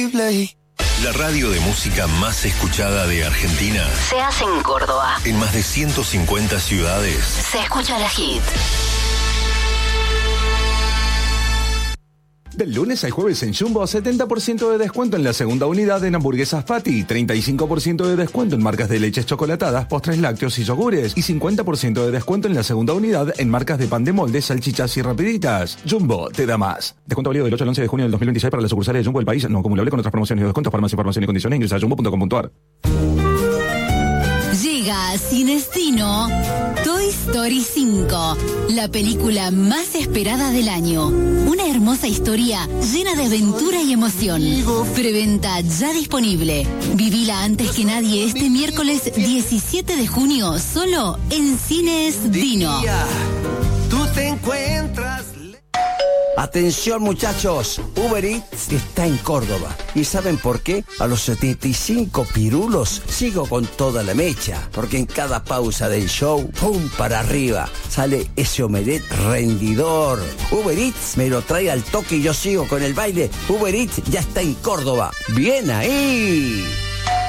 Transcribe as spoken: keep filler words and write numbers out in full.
imposible. La radio de música más escuchada de Argentina se hace en Córdoba. En más de ciento cincuenta ciudades. Se escucha la hit. Del lunes al jueves en Jumbo, setenta por ciento de descuento en la segunda unidad en hamburguesas patty, treinta y cinco por ciento de descuento en marcas de leches chocolatadas, postres lácteos y yogures, y cincuenta por ciento de descuento en la segunda unidad en marcas de pan de molde, salchichas y rapiditas. Jumbo te da más. Descuento válido del ocho al once de junio del dos mil veintiséis para las sucursales de Jumbo del país, no acumulable con otras promociones y descuentos. Para más información y condiciones ingresa a jumbo punto com punto ar. Llega a Cinestino Toy Story cinco, la película más esperada del año. Una hermosa historia llena de aventura y emoción. Preventa ya disponible. Vivila antes que nadie este miércoles diecisiete de junio, solo en Cines Dino. Tú te encuentras... Atención muchachos, Uber Eats está en Córdoba. ¿Y saben por qué? A los setenta y cinco pirulos sigo con toda la mecha. Porque en cada pausa del show, ¡pum! Para arriba, sale ese omelette rendidor. Uber Eats me lo trae al toque y yo sigo con el baile. Uber Eats ya está en Córdoba. ¡Bien ahí!